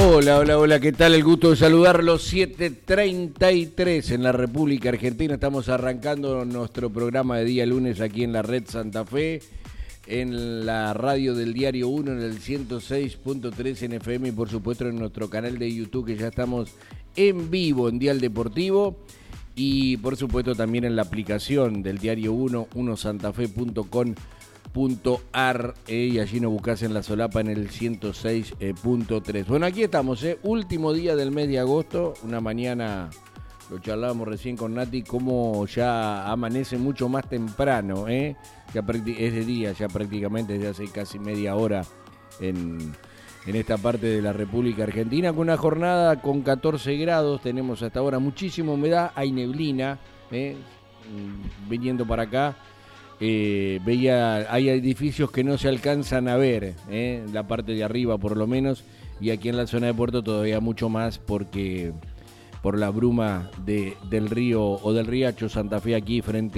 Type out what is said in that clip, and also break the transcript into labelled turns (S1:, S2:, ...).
S1: Hola, hola, hola, ¿qué tal? El gusto de saludarlos. 7:33 en la República Argentina. Estamos arrancando nuestro programa de día lunes aquí en la Red Santa Fe, en la radio del Diario 1, en el 106.3 en FM y por supuesto en nuestro canal de YouTube, que ya estamos en vivo en Dial Deportivo, y por supuesto también en la aplicación del Diario 1, unosantafe.com.ar, y allí nos buscás en la solapa en el 106.3. Bueno, aquí estamos, último día del mes de agosto, una mañana, lo charlábamos recién con Nati, como ya amanece mucho más temprano, ya es de día ya prácticamente desde hace casi media hora en esta parte de la República Argentina, con una jornada con 14 grados, tenemos hasta ahora muchísima humedad, hay neblina, viniendo para acá. Hay edificios que no se alcanzan a ver, la parte de arriba por lo menos, y aquí en la zona de Puerto todavía mucho más, porque por la bruma del río o del riacho Santa Fe aquí frente